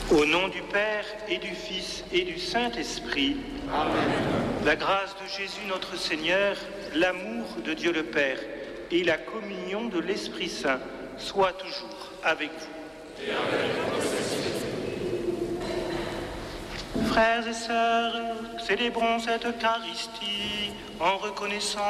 Au nom du Père et du Fils et du Saint-Esprit, Amen. La grâce de Jésus notre Seigneur, l'amour de Dieu le Père et la communion de l'Esprit Saint soient toujours avec vous. Et avec votre esprit. Frères et sœurs, célébrons cette Eucharistie en reconnaissant